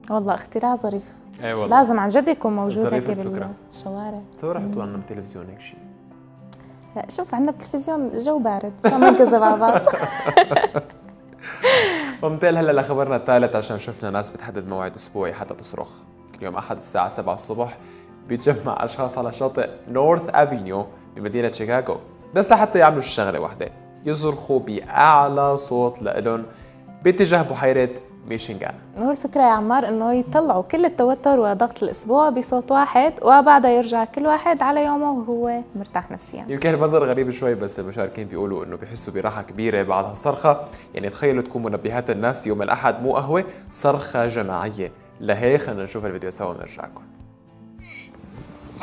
والله اختراع ظريف. اي والله لازم عن جد يكون موجود هيك الفكرة. بالشوارع. تصور حطوا عنا تلفزيون هيك شيء. لا شوف عندنا التلفزيون الجو بارد عشان ما نكذب على بعض. ومثال هلا لخبرنا الثالث، عشان شفنا ناس بتحدد موعد اسبوعي حتى تصرخ. كل يوم احد الساعة 7 الصبح بيتجمع اشخاص على شاطئ نورث افينيو بمدينة شيكاغو، بس لحتى يعملوا شغلة واحدة، يصرخوا بأعلى صوت لإلهم باتجاه بحيرة ميشيغان. هو الفكرة يا عمار انه يطلعوا كل التوتر وضغط الاسبوع بصوت واحد، وبعدها يرجع كل واحد على يومه وهو مرتاح نفسيا. يمكن المنظر غريب شوي، بس المشاركين بيقولوا انه بيحسوا براحة كبيرة بعد هالصرخة. يعني تخيلوا تكون منبهات الناس يوم الأحد مو قهوة، صرخة جماعية. لهيك خلينا نشوف الفيديو سوا ونرجع لكم.